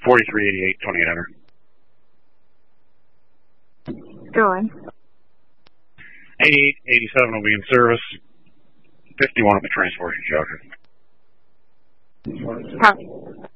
4388, 2800. Going. 8887 will be in service. 51 will be transporting Jogger. Copy.